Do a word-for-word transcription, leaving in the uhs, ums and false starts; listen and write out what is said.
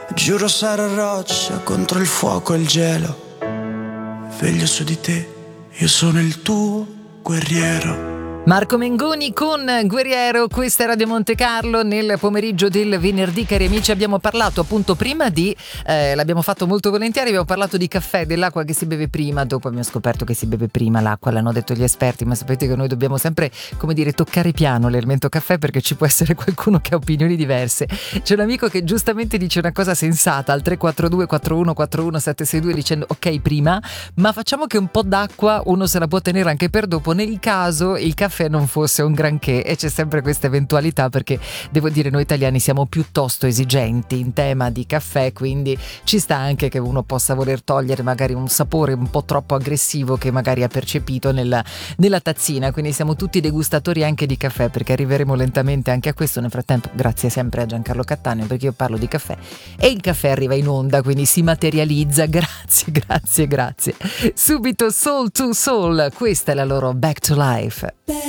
Giuro sarò roccia contro il fuoco e il gelo. Veglio su di te, io sono il tuo guerriero. Marco Mengoni con Guerriero, questa è Radio Monte Carlo. Nel pomeriggio del venerdì, cari amici, abbiamo parlato appunto prima di, eh, l'abbiamo fatto molto volentieri, abbiamo parlato di caffè, dell'acqua che si beve prima, dopo abbiamo scoperto che si beve prima l'acqua, l'hanno detto gli esperti, ma sapete che noi dobbiamo sempre, come dire, toccare piano l'elemento caffè, perché ci può essere qualcuno che ha opinioni diverse. C'è un amico che giustamente dice una cosa sensata al tre quattro due quattro uno quattro uno sette sei due dicendo ok prima, ma facciamo che un po' d'acqua uno se la può tenere anche per dopo, nel caso il caffè non fosse un granché. E c'è sempre questa eventualità, perché devo dire noi italiani siamo piuttosto esigenti in tema di caffè, quindi ci sta anche che uno possa voler togliere magari un sapore un po' troppo aggressivo che magari ha percepito nella, nella tazzina, quindi siamo tutti degustatori anche di caffè, perché arriveremo lentamente anche a questo. Nel frattempo grazie sempre a Giancarlo Cattaneo, perché io parlo di caffè e il caffè arriva in onda, quindi si materializza. Grazie, grazie, grazie. Subito Soul to Soul, questa è la loro Back to Life.